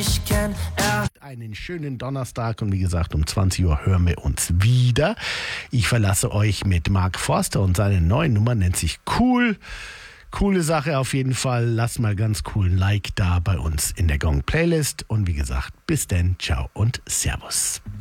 mich kennt. Einen schönen Donnerstag und wie gesagt, um 20 Uhr hören wir uns wieder. Ich verlasse euch mit Mark Forster und seine neue Nummer nennt sich Cool. Coole Sache auf jeden Fall. Lasst mal ganz cool ein Like da bei uns in der Gong Playlist. Und wie gesagt, bis denn, ciao und servus.